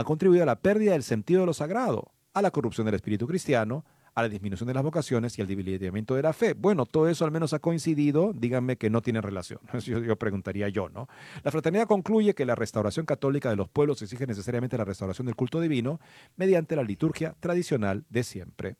a la pérdida del sentido de lo sagrado, a la corrupción del espíritu cristiano, a la disminución de las vocaciones y al debilitamiento de la fe. Bueno, todo eso al menos ha coincidido, díganme que no tiene relación. Yo preguntaría yo, ¿no? La fraternidad concluye que la restauración católica de los pueblos exige necesariamente la restauración del culto divino mediante la liturgia tradicional de siempre.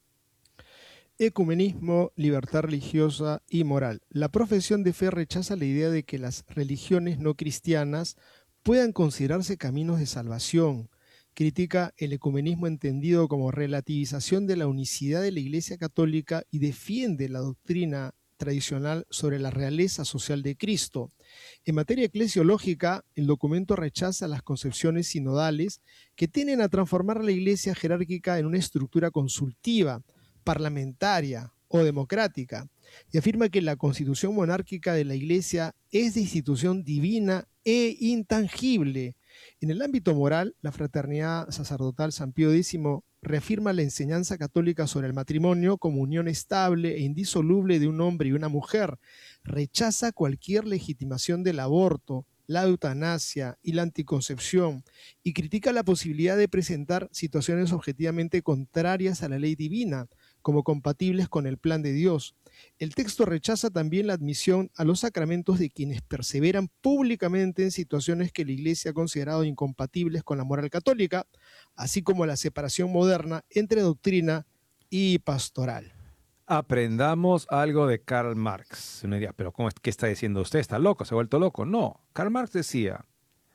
Ecumenismo, libertad religiosa y moral. La profesión de fe rechaza la idea de que las religiones no cristianas puedan considerarse caminos de salvación. Critica el ecumenismo entendido como relativización de la unicidad de la Iglesia Católica y defiende la doctrina tradicional sobre la realeza social de Cristo. En materia eclesiológica, el documento rechaza las concepciones sinodales que tienden a transformar a la Iglesia jerárquica en una estructura consultiva, parlamentaria o democrática, y afirma que la constitución monárquica de la Iglesia es de institución divina e intangible. En el ámbito moral, la fraternidad sacerdotal San Pío X reafirma la enseñanza católica sobre el matrimonio como unión estable e indisoluble de un hombre y una mujer. Rechaza cualquier legitimación del aborto, la eutanasia y la anticoncepción, y critica la posibilidad de presentar situaciones objetivamente contrarias a la ley divina, como compatibles con el plan de Dios. El texto rechaza también la admisión a los sacramentos de quienes perseveran públicamente en situaciones que la Iglesia ha considerado incompatibles con la moral católica, así como la separación moderna entre doctrina y pastoral. Aprendamos algo de Karl Marx. Uno diría, pero ¿qué está diciendo usted? ¿Está loco? ¿Se ha vuelto loco? No. Karl Marx decía,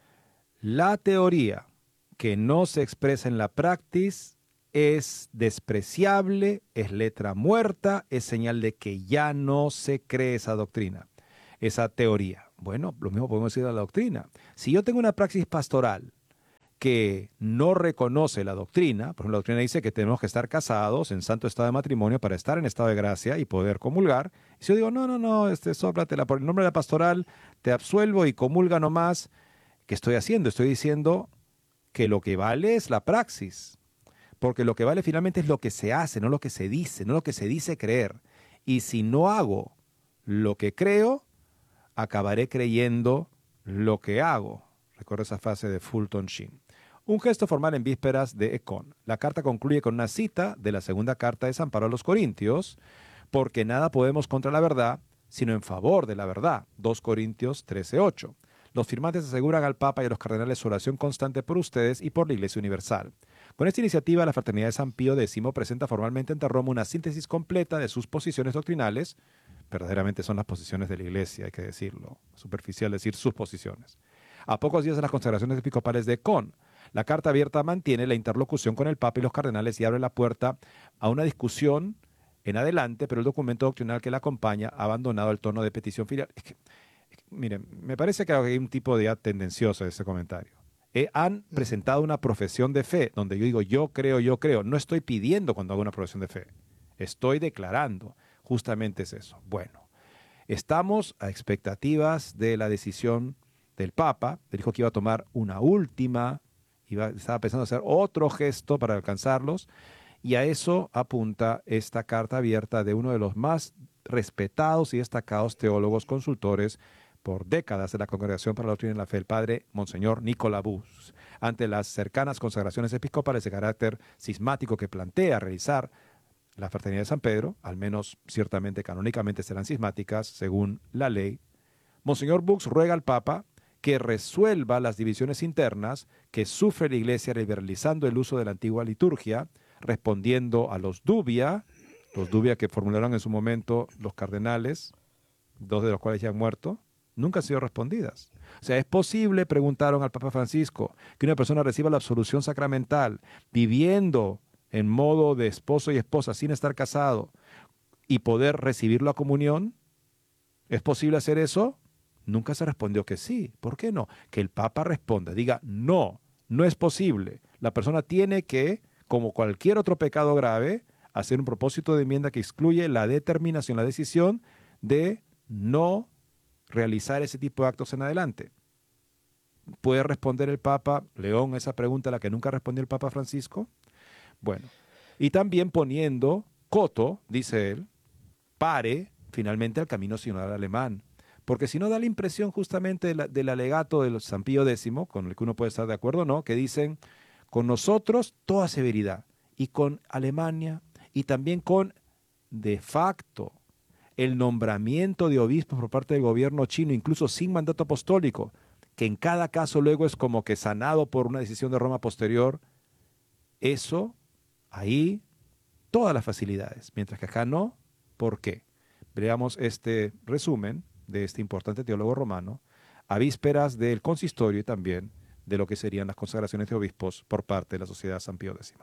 la teoría que no se expresa en la praxis es despreciable, es letra muerta, es señal de que ya no se cree esa doctrina, esa teoría. Bueno, lo mismo podemos decir de la doctrina. Si yo tengo una praxis pastoral que no reconoce la doctrina, por ejemplo, la doctrina dice que tenemos que estar casados en santo estado de matrimonio para estar en estado de gracia y poder comulgar. Y si yo digo, no, sóplatela por el nombre de la pastoral, te absuelvo y comulga nomás, ¿qué estoy haciendo? Estoy diciendo que lo que vale es la praxis, porque lo que vale finalmente es lo que se hace, no lo que se dice, no lo que se dice creer. Y si no hago lo que creo, acabaré creyendo lo que hago. Recuerda esa frase de Fulton Sheen. Un gesto formal en vísperas de Ecón. La carta concluye con una cita de la segunda carta de San Pablo a los Corintios, porque nada podemos contra la verdad, sino en favor de la verdad. 2 Corintios 13:8. Los firmantes aseguran al Papa y a los cardenales su oración constante por ustedes y por la Iglesia Universal. Con esta iniciativa, la Fraternidad de San Pío X presenta formalmente ante Roma una síntesis completa de sus posiciones doctrinales. Verdaderamente son las posiciones de la Iglesia, hay que decirlo. Superficial decir sus posiciones. A pocos días de las consagraciones episcopales de Ecón, la carta abierta mantiene la interlocución con el Papa y los cardenales y abre la puerta a una discusión en adelante, pero el documento doctrinal que la acompaña ha abandonado el tono de petición filial. Miren, me parece que hay un tipo de tendencioso en ese comentario. Han presentado una profesión de fe, donde yo digo, yo creo. No estoy pidiendo cuando hago una profesión de fe. Estoy declarando. Justamente es eso. Bueno, estamos a expectativas de la decisión del Papa. Él dijo que iba a tomar una última, estaba pensando hacer otro gesto para alcanzarlos, y a eso apunta esta carta abierta de uno de los más respetados y destacados teólogos consultores por décadas de la Congregación para la Doctrina y la Fe, el padre Monseñor Nicolas Bus, ante las cercanas consagraciones episcopales de carácter cismático que plantea realizar la Fraternidad de San Pedro, al menos ciertamente canónicamente serán cismáticas según la ley. Monseñor Bux ruega al Papa que resuelva las divisiones internas que sufre la Iglesia liberalizando el uso de la antigua liturgia, respondiendo a los dubia que formularon en su momento los cardenales, 2 de los cuales ya han muerto, nunca han sido respondidas. O sea, ¿es posible, preguntaron al Papa Francisco, que una persona reciba la absolución sacramental viviendo en modo de esposo y esposa sin estar casado y poder recibir la comunión? ¿Es posible hacer eso? Nunca se respondió que sí. ¿Por qué no? Que el Papa responda, diga, no es posible. La persona tiene que, como cualquier otro pecado grave, hacer un propósito de enmienda que excluye la determinación, la decisión de no realizar ese tipo de actos en adelante. ¿Puede responder el Papa León a esa pregunta a la que nunca respondió el Papa Francisco? Bueno, y también poniendo coto, dice él, pare finalmente al camino sinodal alemán. Porque si no da la impresión justamente del alegato de San Pío X, con el que uno puede estar de acuerdo o no, que dicen, con nosotros toda severidad, y con Alemania, y también con, de facto, el nombramiento de obispos por parte del gobierno chino, incluso sin mandato apostólico, que en cada caso luego es como que sanado por una decisión de Roma posterior, eso, ahí, todas las facilidades, mientras que acá no. ¿Por qué? Veamos este resumen de este importante teólogo romano, a vísperas del consistorio y también de lo que serían las consagraciones de obispos por parte de la Sociedad San Pío X.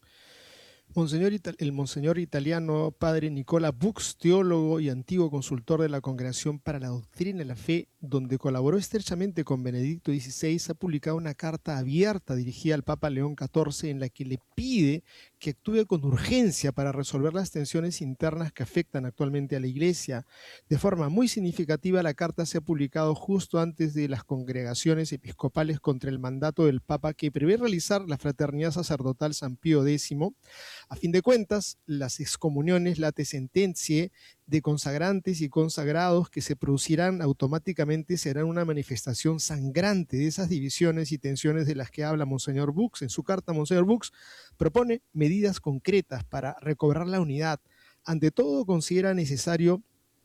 El monseñor italiano padre Nicola Bux, teólogo y antiguo consultor de la Congregación para la Doctrina y la Fe, donde colaboró estrechamente con Benedicto XVI, ha publicado una carta abierta dirigida al Papa León XIV en la que le pide que actúe con urgencia para resolver las tensiones internas que afectan actualmente a la Iglesia. De forma muy significativa, la carta se ha publicado justo antes de las congregaciones episcopales contra el mandato del Papa que prevé realizar la Fraternidad Sacerdotal San Pío X. A fin de cuentas, las excomuniones late sententiae de consagrantes y consagrados que se producirán automáticamente seguramente serán una manifestación sangrante de esas divisiones y tensiones de las que habla Monseñor Bux. En su carta, Monseñor Bux propone medidas concretas para recobrar la unidad. Ante todo, considera necesario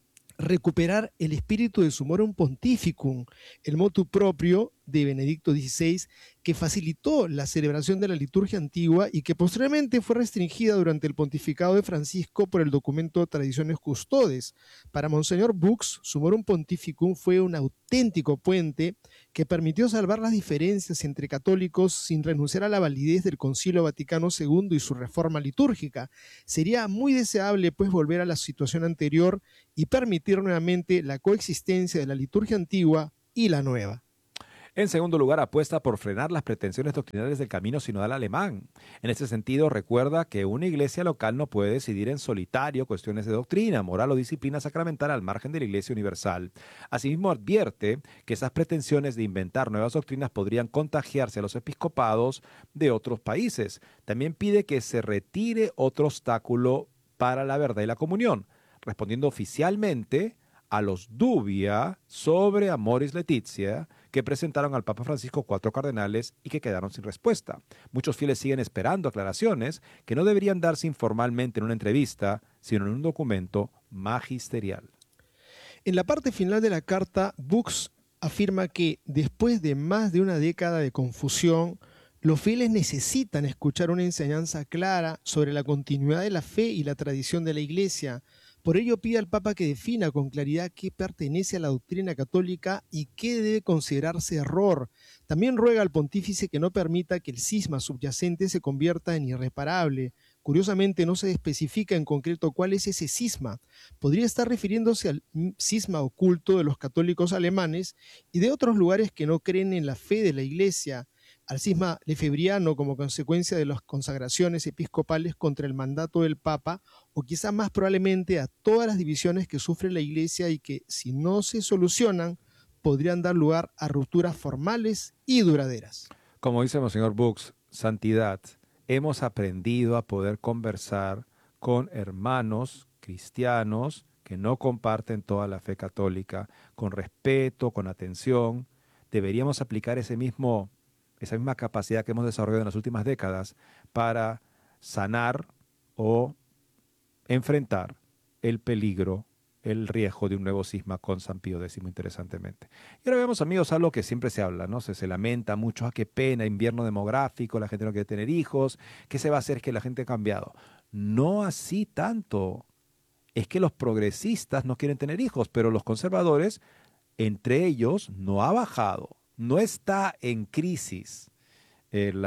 recuperar el espíritu de Summorum Pontificum, el motu propio de Benedicto XVI, que facilitó la celebración de la liturgia antigua y que posteriormente fue restringida durante el pontificado de Francisco por el documento Tradiciones Custodes. Para Monseñor Bux, Summorum Pontificum fue un auténtico puente que permitió salvar las diferencias entre católicos sin renunciar a la validez del Concilio Vaticano II y su reforma litúrgica. Sería muy deseable, pues, volver a la situación anterior y permitir nuevamente la coexistencia de la liturgia antigua y la nueva. En segundo lugar, apuesta por frenar las pretensiones doctrinales del camino sinodal alemán. En este sentido, recuerda que una iglesia local no puede decidir en solitario cuestiones de doctrina, moral o disciplina sacramental al margen de la Iglesia Universal. Asimismo, advierte que esas pretensiones de inventar nuevas doctrinas podrían contagiarse a los episcopados de otros países. También pide que se retire otro obstáculo para la verdad y la comunión, respondiendo oficialmente a los dubia sobre Amoris Laetitia que presentaron al Papa Francisco 4 cardenales y que quedaron sin respuesta. Muchos fieles siguen esperando aclaraciones que no deberían darse informalmente en una entrevista, sino en un documento magisterial. En la parte final de la carta, Bux afirma que después de más de una década de confusión, los fieles necesitan escuchar una enseñanza clara sobre la continuidad de la fe y la tradición de la Iglesia. Por ello pide al Papa que defina con claridad qué pertenece a la doctrina católica y qué debe considerarse error. También ruega al pontífice que no permita que el cisma subyacente se convierta en irreparable. Curiosamente no se especifica en concreto cuál es ese cisma. Podría estar refiriéndose al cisma oculto de los católicos alemanes y de otros lugares que no creen en la fe de la Iglesia, al cisma lefebriano como consecuencia de las consagraciones episcopales contra el mandato del Papa, o quizá más probablemente a todas las divisiones que sufre la Iglesia y que, si no se solucionan, podrían dar lugar a rupturas formales y duraderas. Como dice Monseñor Bux, santidad, hemos aprendido a poder conversar con hermanos cristianos que no comparten toda la fe católica, con respeto, con atención. Deberíamos aplicar esa misma capacidad que hemos desarrollado en las últimas décadas para sanar o enfrentar el peligro, el riesgo de un nuevo cisma con San Pío X, interesantemente. Y ahora vemos, amigos, algo que siempre se habla, ¿no? Se lamenta mucho, qué pena, invierno demográfico, la gente no quiere tener hijos, ¿qué se va a hacer? Es que la gente ha cambiado. No así tanto. Es que los progresistas no quieren tener hijos, pero los conservadores, entre ellos, no ha bajado. No está en crisis el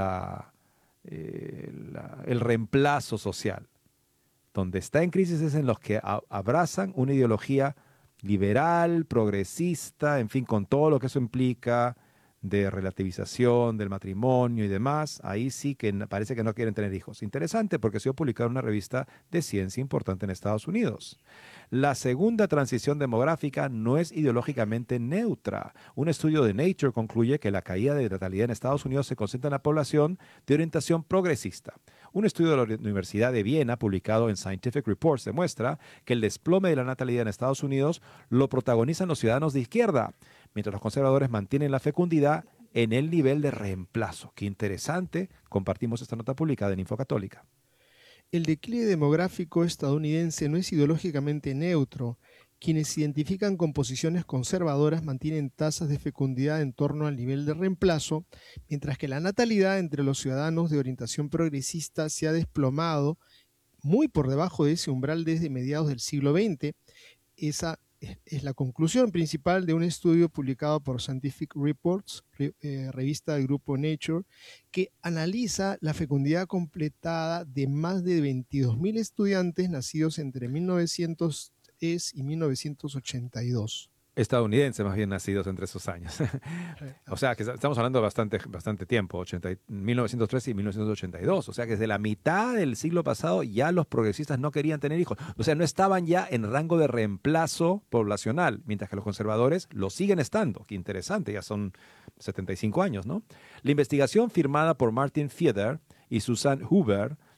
reemplazo social. Donde está en crisis es en los que abrazan una ideología liberal, progresista, en fin, con todo lo que eso implica de relativización del matrimonio y demás. Ahí sí que parece que no quieren tener hijos. Interesante porque se ha publicado en una revista de ciencia importante en Estados Unidos. La segunda transición demográfica no es ideológicamente neutra. Un estudio de Nature concluye que la caída de natalidad en Estados Unidos se concentra en la población de orientación progresista. Un estudio de la Universidad de Viena, publicado en Scientific Reports, demuestra que el desplome de la natalidad en Estados Unidos lo protagonizan los ciudadanos de izquierda, mientras los conservadores mantienen la fecundidad en el nivel de reemplazo. Qué interesante. Compartimos esta nota publicada en Infocatólica. El declive demográfico estadounidense no es ideológicamente neutro. Quienes se identifican con posiciones conservadoras mantienen tasas de fecundidad en torno al nivel de reemplazo, mientras que la natalidad entre los ciudadanos de orientación progresista se ha desplomado muy por debajo de ese umbral desde mediados del siglo XX. Esa es la conclusión principal de un estudio publicado por Scientific Reports, revista del grupo Nature, que analiza la fecundidad completada de más de 22.000 estudiantes nacidos entre 1910 y 1982. Estadounidenses más bien nacidos entre esos años. O sea, que estamos hablando de bastante tiempo, 1913 y 1982. O sea, que desde la mitad del siglo pasado ya los progresistas no querían tener hijos. O sea, no estaban ya en rango de reemplazo poblacional, mientras que los conservadores lo siguen estando. Qué interesante, ya son 75 años, ¿no? La investigación firmada por Martin Fieder y Susan Huber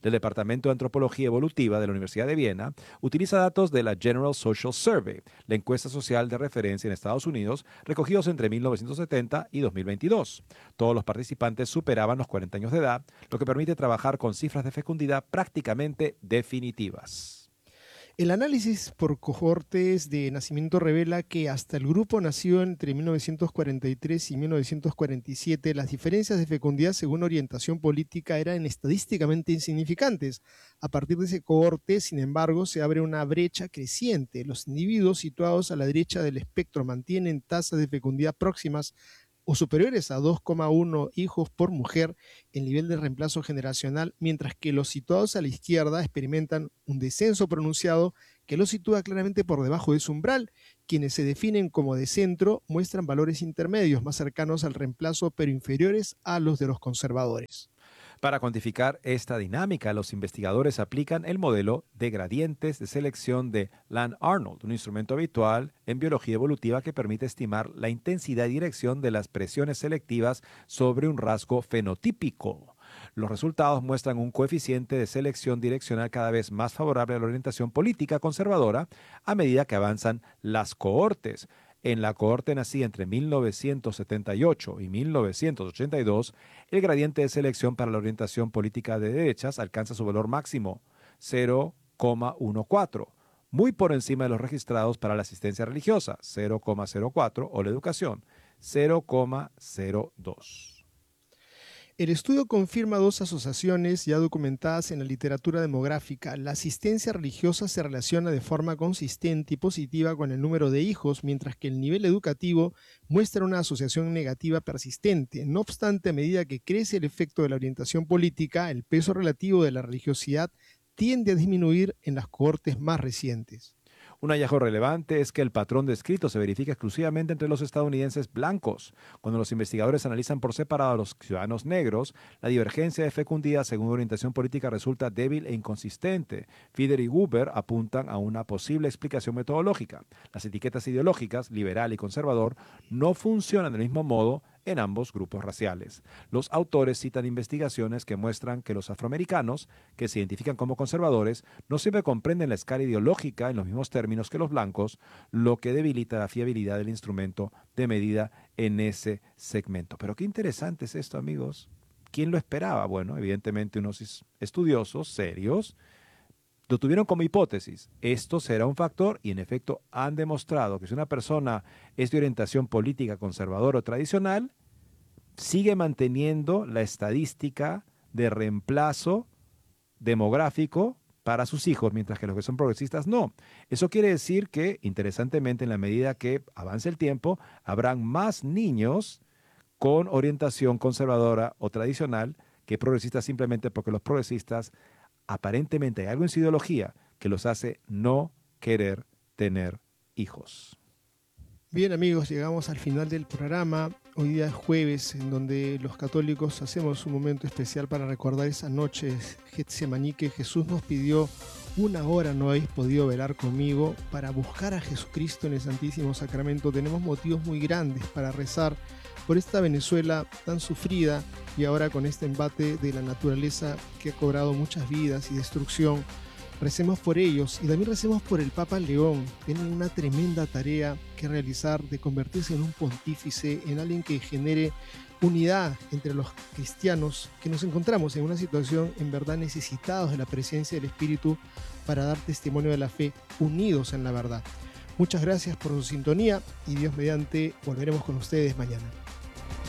del Departamento de Antropología Evolutiva de la Universidad de Viena utiliza datos de la General Social Survey, la encuesta social de referencia en Estados Unidos, recogidos entre 1970 y 2022. Todos los participantes superaban los 40 años de edad, lo que permite trabajar con cifras de fecundidad prácticamente definitivas. El análisis por cohortes de nacimiento revela que hasta el grupo nació entre 1943 y 1947, las diferencias de fecundidad según orientación política eran estadísticamente insignificantes. A partir de ese cohorte, sin embargo, se abre una brecha creciente. Los individuos situados a la derecha del espectro mantienen tasas de fecundidad próximas o superiores a 2,1 hijos por mujer en nivel de reemplazo generacional, mientras que los situados a la izquierda experimentan un descenso pronunciado que los sitúa claramente por debajo de su umbral. Quienes se definen como de centro muestran valores intermedios más cercanos al reemplazo, pero inferiores a los de los conservadores. Para cuantificar esta dinámica, los investigadores aplican el modelo de gradientes de selección de Land-Arnold, un instrumento habitual en biología evolutiva que permite estimar la intensidad y dirección de las presiones selectivas sobre un rasgo fenotípico. Los resultados muestran un coeficiente de selección direccional cada vez más favorable a la orientación política conservadora a medida que avanzan las cohortes. En la cohorte nacida entre 1978 y 1982, el gradiente de selección para la orientación política de derechas alcanza su valor máximo, 0,14, muy por encima de los registrados para la asistencia religiosa, 0,04, o la educación, 0,02. El estudio confirma dos asociaciones ya documentadas en la literatura demográfica. La asistencia religiosa se relaciona de forma consistente y positiva con el número de hijos, mientras que el nivel educativo muestra una asociación negativa persistente. No obstante, a medida que crece el efecto de la orientación política, el peso relativo de la religiosidad tiende a disminuir en las cohortes más recientes. Un hallazgo relevante es que el patrón descrito se verifica exclusivamente entre los estadounidenses blancos. Cuando los investigadores analizan por separado a los ciudadanos negros, la divergencia de fecundidad según orientación política resulta débil e inconsistente. Fieder y Huber apuntan a una posible explicación metodológica. Las etiquetas ideológicas, liberal y conservador, no funcionan del mismo modo en ambos grupos raciales. Los autores citan investigaciones que muestran que los afroamericanos, que se identifican como conservadores, no siempre comprenden la escala ideológica en los mismos términos que los blancos, lo que debilita la fiabilidad del instrumento de medida en ese segmento. Pero qué interesante es esto, amigos. ¿Quién lo esperaba? Bueno, evidentemente unos estudiosos serios lo tuvieron como hipótesis. Esto será un factor y en efecto han demostrado que si una persona es de orientación política conservadora o tradicional, sigue manteniendo la estadística de reemplazo demográfico para sus hijos, mientras que los que son progresistas no. Eso quiere decir que, interesantemente, en la medida que avance el tiempo, habrán más niños con orientación conservadora o tradicional que progresistas, simplemente porque los progresistas aparentemente hay algo en su ideología que los hace no querer tener hijos. Bien, amigos, llegamos al final del programa. Hoy día es jueves, en donde los católicos hacemos un momento especial para recordar esa noche Getsemaní que Jesús nos pidió: una hora no habéis podido velar conmigo. Para buscar a Jesucristo en el Santísimo Sacramento tenemos motivos muy grandes para rezar por esta Venezuela tan sufrida y ahora con este embate de la naturaleza que ha cobrado muchas vidas y destrucción. Recemos por ellos y también recemos por el Papa León. Tienen una tremenda tarea que realizar de convertirse en un pontífice, en alguien que genere unidad entre los cristianos que nos encontramos en una situación en verdad necesitados de la presencia del Espíritu para dar testimonio de la fe, unidos en la verdad. Muchas gracias por su sintonía y Dios mediante volveremos con ustedes mañana.